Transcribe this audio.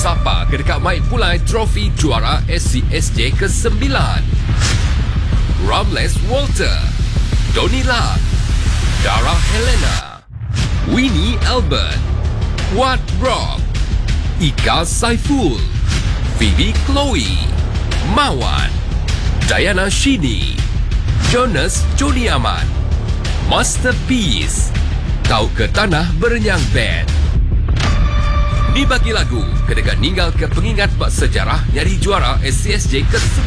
Sapa kedekat mai pulai trofi juara SCSJ ke-9. Ramles Walter, Donila, Dara Helena, Winnie Albert, Wat Rock, Ika Saiful, Phoebe Chloe, Mawan, Diana Shini, Jonas Joni Ahmad, Masterpiece, Kau ke Tanah Berenyang Band. Ni bagi lagu kedekat ninggal ke pengingat bak sejarah nyari juara SCSJ ke-9.